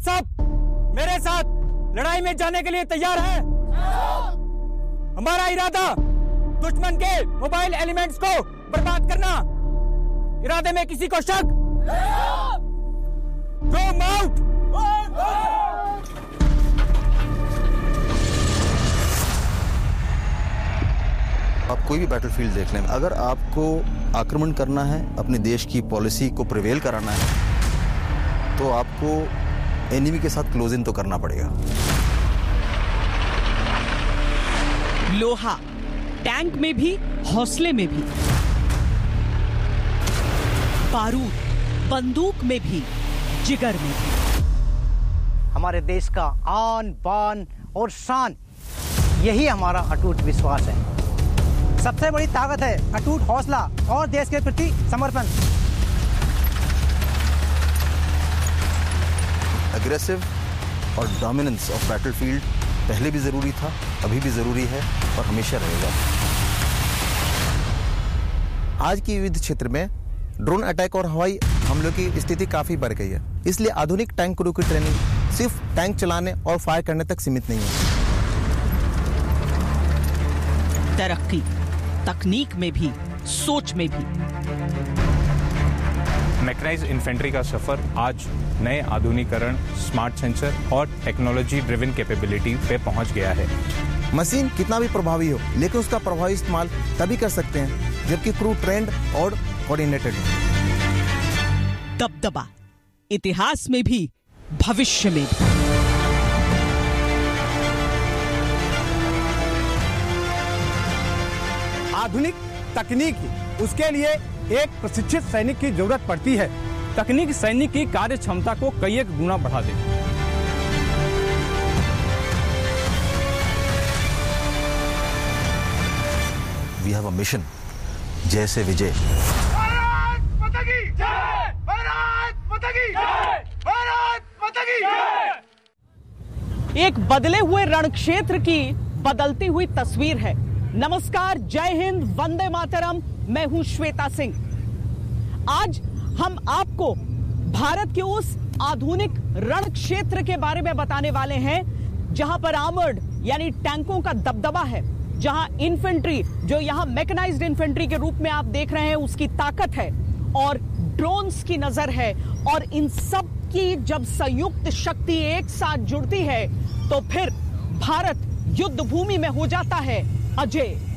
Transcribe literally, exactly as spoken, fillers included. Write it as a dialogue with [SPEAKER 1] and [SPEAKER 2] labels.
[SPEAKER 1] सब मेरे साथ लड़ाई में जाने के लिए तैयार हैं? हमारा इरादा दुश्मन के मोबाइल एलिमेंट्स को बर्बाद करना। इरादे में किसी को शक? Throw them out!
[SPEAKER 2] आप कोई भी बैटलफील्ड देख लें, अगर आपको आक्रमण करना है, अपने देश की पॉलिसी को प्रिवेल कराना है, तो आपको एनिमी के साथ क्लोज इन तो करना पड़ेगा।
[SPEAKER 3] लोहा टैंक में भी, हौसले में भी, बारूद बंदूक में भी, जिगर में भी।
[SPEAKER 4] हमारे देश का आन बान और शान, यही हमारा अटूट विश्वास है। सबसे बड़ी ताकत है अटूट हौसला और देश के प्रति समर्पण।
[SPEAKER 2] एग्रेसिव और डोमिनेंस ऑफ बैटलफील्ड पहले भी जरूरी था, अभी भी जरूरी है और हमेशा रहेगा। आज की युद्ध क्षेत्र में ड्रोन अटैक और हवाई हमलों की स्थिति काफी बढ़ गई है, इसलिए आधुनिक टैंक क्रू की ट्रेनिंग सिर्फ टैंक चलाने और फायर करने तक सीमित नहीं है।
[SPEAKER 3] तरक्की तकनीक में भी, सोच में भी।
[SPEAKER 5] मैकेनाइज्ड इन्फेंट्री का सफर आज नए आधुनिकीकरण, स्मार्ट सेंसर और टेक्नोलॉजी ड्रिवन कैपेबिलिटी पे पहुंच गया है।
[SPEAKER 2] मशीन कितना भी प्रभावी हो, लेकिन उसका प्रभावी इस्तेमाल तभी कर सकते हैं जबकि क्रू ट्रेंड और कोऑर्डिनेटेड हो।
[SPEAKER 3] दबदबा इतिहास में भी, भविष्य में भी।
[SPEAKER 1] आधुनिक तकनीक, उसके लिए एक प्रशिक्षित सैनिक की जरूरत पड़ती है। तकनीक सैनिक की कार्य क्षमता को कई एक गुना बढ़ा देती है।
[SPEAKER 2] वी हैव अ मिशन, जय से विजय।
[SPEAKER 6] भारत माता की जय! भारत माता की जय! भारत माता की जय!
[SPEAKER 3] एक बदले हुए रणक्षेत्र की बदलती हुई तस्वीर है। नमस्कार, जय हिंद, वंदे मातरम। मैं हूं श्वेता सिंह। आज हम आपको भारत के उस आधुनिक रण क्षेत्र के बारे में बताने वाले हैं जहां पर आर्मर्ड यानी टैंकों का दबदबा है, जहां इन्फेंट्री, जो यहां मैकेनाइज्ड इन्फेंट्री के रूप में आप देख रहे हैं, उसकी ताकत है और ड्रोन्स की नजर है। और इन सब की जब संयुक्त शक्ति एक साथ जुड़ती है तो फिर भारत युद्ध भूमि में हो जाता है अजय।